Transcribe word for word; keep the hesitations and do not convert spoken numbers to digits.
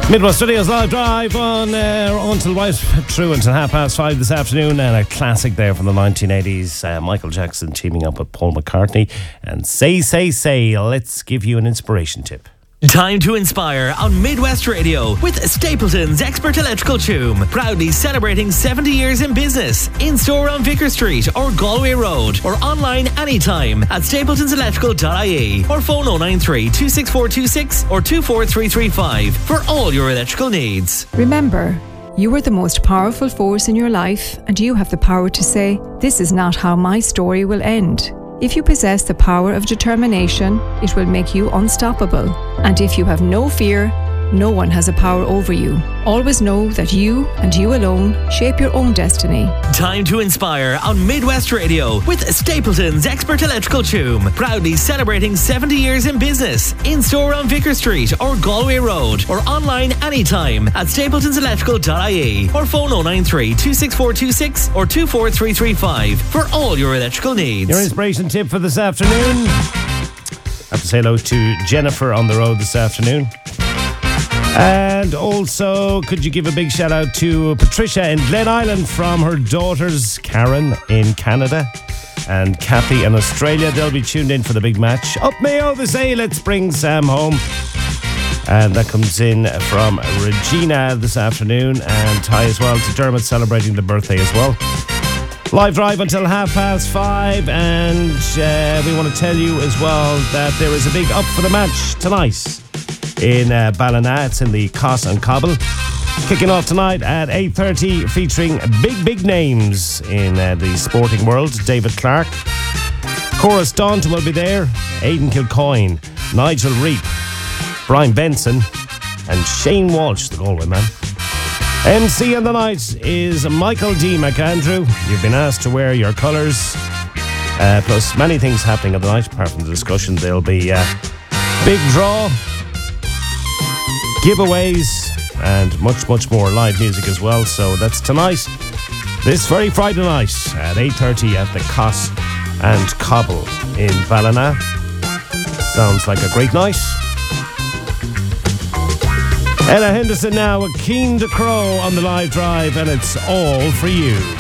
Midwest Studios live drive on uh, until right through until half past five this afternoon, and a classic there from the nineteen eighties, uh, Michael Jackson teaming up with Paul McCartney and Say Say Say. Let's give you an inspiration tip. Time to inspire on Midwest Radio with Stapleton's Expert Electrical Choom. Proudly celebrating seventy years in business. In store on Vicar Street or Galway Road, or online anytime at stapletons electrical dot I E, or phone oh nine three, two six four two six or two four three three five for all your electrical needs. Remember, you are the most powerful force in your life, and you have the power to say, "This is not how my story will end." If you possess the power of determination, it will make you unstoppable. And if you have no fear, no one has a power over you. Always know that you and you alone shape your own destiny. Time to inspire on Midwest Radio with Stapleton's Expert Electrical Choom. Proudly celebrating seventy years in business. In store on Vicar Street or Galway Road, or online anytime at stapletons electrical dot I E, or phone oh nine three, two six four two six or two four three three five for all your electrical needs. Your inspiration tip for this afternoon. I have to say hello to Jennifer on the road this afternoon. And also, could you give a big shout out to Patricia in Glen Island from her daughters, Karen in Canada and Kathy in Australia. They'll be tuned in for the big match. Up Mayo, they say, let's bring Sam home. And that comes in from Regina this afternoon, and hi as well to Dermot celebrating the birthday as well. Live drive until half past five, and uh, we want to tell you as well that there is a big up for the match tonight in uh, Ballina. It's in the Cos and Cobble. Kicking off tonight at eight thirty, featuring big, big names in uh, the sporting world. David Clark, Cora Staunton will be there, Aidan Kilcoyne, Nigel Reap, Brian Benson and Shane Walsh, the Galway man. M C on the night is Michael D. McAndrew. You've been asked to wear your colours, uh, plus many things happening on the night. Apart from the discussion, there'll be uh, big draw, giveaways and much, much more live music as well. So that's tonight, this very Friday night at eight thirty at the Cos and Cobble in Ballina. Sounds like a great night. Ella Henderson now, Keen to Crow on the live drive, and it's all for you.